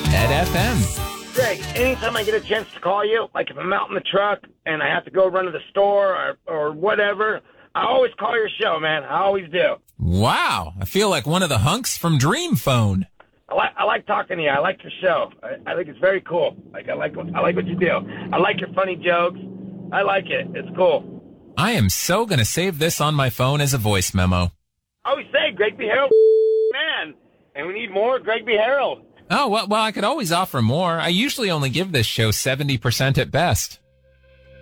FM. Greg, anytime I get a chance to call you, like if I'm out in the truck and I have to go run to the store or whatever, I always call your show, man. I always do. Wow, I feel like one of the hunks from Dream Phone. I like talking to you. I like your show. I think it's very cool. I like what you do. I like your funny jokes. I like it. It's cool. I am so going to save this on my phone as a voice memo. I always say Greg B. Harold, man. And we need more Greg B. Harold. Oh, well, I could always offer more. I usually only give this show 70% at best.